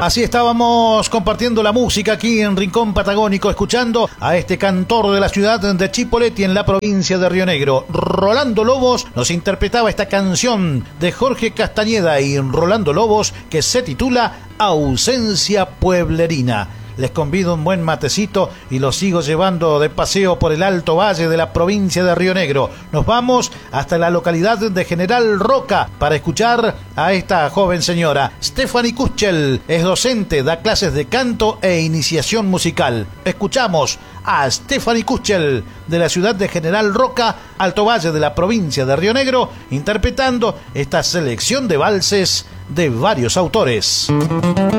Así estábamos compartiendo la música aquí en Rincón Patagónico, escuchando a este cantor de la ciudad de Chipoleti en la provincia de Río Negro. Rolando Lobos nos interpretaba esta canción de Jorge Castañeda y Rolando Lobos que se titula Ausencia Pueblerina. Les convido un buen matecito y los sigo llevando de paseo por el Alto Valle de la provincia de Río Negro. Nos vamos hasta la localidad de General Roca para escuchar a esta joven señora. Stephanie Kuchel es docente, da clases de canto e iniciación musical. Escuchamos a Stephanie Kuchel de la ciudad de General Roca, Alto Valle de la provincia de Río Negro, interpretando esta selección de valses de varios autores.